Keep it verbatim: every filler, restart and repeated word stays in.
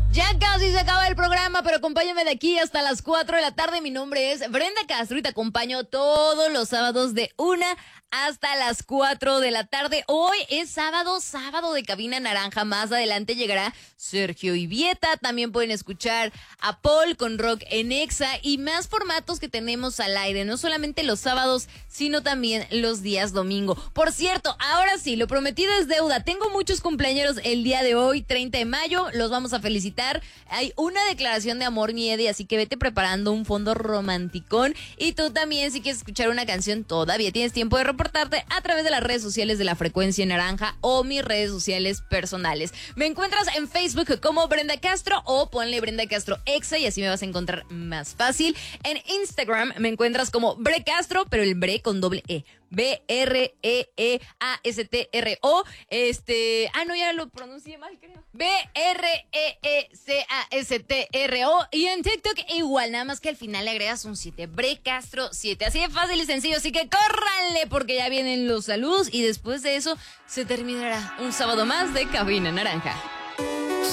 Ya casi se acaba el programa, pero acompáñame de aquí hasta las cuatro de la tarde. Mi nombre es Brenda Castro y te acompaño todos los sábados de una hasta las cuatro de la tarde. Hoy es sábado, sábado de Cabina Naranja. Más adelante llegará Sergio Ivieta. También pueden escuchar a Paul con Rock en Exa y más formatos que tenemos al aire. No solamente los sábados, sino también los días domingo. Por cierto, ahora sí, lo prometido es deuda. Tengo muchos cumpleaños el día de hoy, treinta de mayo. Los vamos a felicitar. Hay una declaración de amor, mi Eddie, así que vete preparando un fondo romanticón. Y tú también, si quieres escuchar una canción, todavía tienes tiempo de reportarte a través de las redes sociales de La Frecuencia Naranja o mis redes sociales personales. Me encuentras en Facebook como Brenda Castro o ponle Brenda Castro Exa y así me vas a encontrar más fácil. En Instagram me encuentras como Bre Castro, pero el Bre con doble E. B R E E A S T R O. Este. Ah, no, ya lo pronuncié mal, creo. B R E E C A S T R O. Y en TikTok igual, nada más que al final le agregas un siete. Bre Castro siete. Así de fácil y sencillo. Así que córranle porque ya vienen los saludos. Y después de eso se terminará un sábado más de Cabina Naranja.